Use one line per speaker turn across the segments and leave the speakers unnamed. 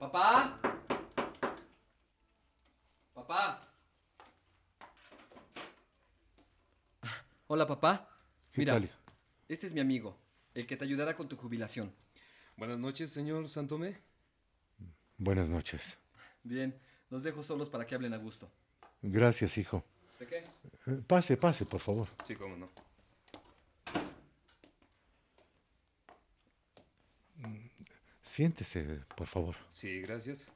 ¿Papá? ¿Papá? Hola, papá.
¿Qué
Mira,
tal, hija?
este es mi amigo, el que te ayudará con tu jubilación.
Buenas noches, señor Santomé.
Buenas noches.
Bien, los dejo solos para que hablen a gusto.
Gracias, hijo.
¿De qué?
Pase, pase, por favor.
Sí, cómo no.
Siéntese, por favor.
Sí, gracias.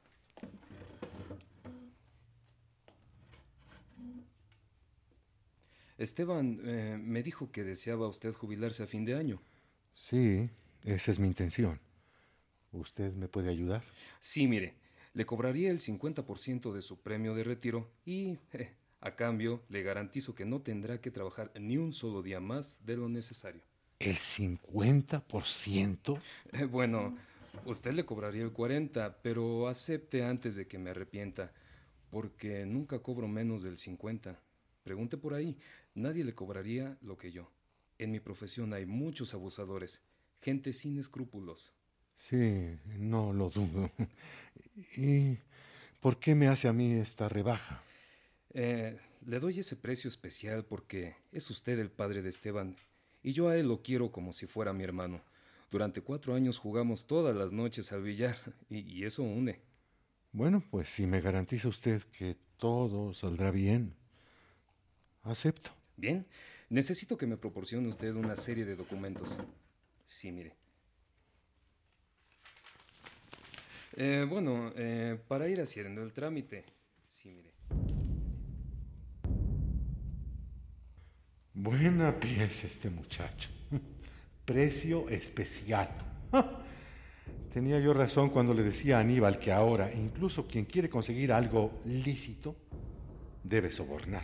Esteban, me dijo que deseaba usted jubilarse a fin de año.
Sí, esa es mi intención. ¿Usted me puede ayudar?
Sí, mire, le cobraría el 50% de su premio de retiro y, a cambio, le garantizo que no tendrá que trabajar ni un solo día más de lo necesario.
¿El 50%?
Bueno, usted le cobraría el 40%, pero acepte antes de que me arrepienta, porque nunca cobro menos del 50%. Pregunte por ahí, nadie le cobraría lo que yo. En mi profesión hay muchos abusadores, gente sin escrúpulos.
Sí, no lo dudo. ¿Y por qué me hace a mí esta rebaja?
Le doy ese precio especial porque es usted el padre de Esteban y yo a él lo quiero como si fuera mi hermano. Durante 4 años jugamos todas las noches al billar y eso une.
Bueno, pues si me garantiza usted que todo saldrá bien, acepto.
Bien, necesito que me proporcione usted una serie de documentos. Sí, mire. Para ir haciendo el trámite. Sí, mire.
Buena pieza este muchacho. Precio especial. Tenía yo razón cuando le decía a Aníbal que ahora, incluso quien quiere conseguir algo lícito, debe sobornar.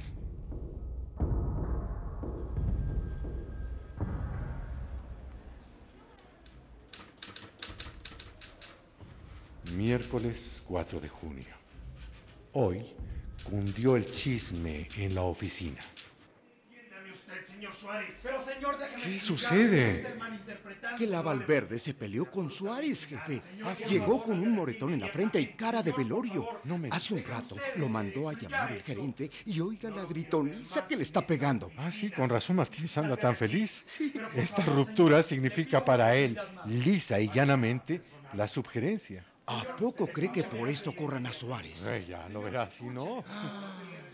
Miércoles 4 de junio. Hoy cundió el chisme en la oficina.
Entiéndame usted, señor Suárez. Pero, señor, déjeme
¿Qué
explicarle,
sucede?
está malinterpretando
Que la
su
Valverde se peleó con Suárez, jefe.
Señor,
Llegó con un moretón en la frente y cara de velorio.
No me
Hace un rato lo mandó a llamar el gerente y oiga la gritoniza que le está pegando.
Ah, sí, con razón Martínez anda tan feliz. Esta ruptura significa para él, lisa y llanamente, la subgerencia.
¿A poco cree que por esto corran a Suárez?
Ya lo verás, si no.